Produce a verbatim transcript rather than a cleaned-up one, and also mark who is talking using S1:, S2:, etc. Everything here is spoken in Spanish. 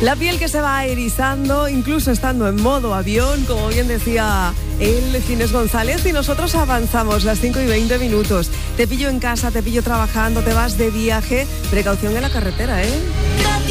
S1: La piel que se va erizando, incluso estando en modo avión, como bien decía el Ginés González, y nosotros avanzamos las cinco y veinte minutos. Te pillo en casa, te pillo trabajando, te vas de viaje. Precaución en la carretera, ¿eh?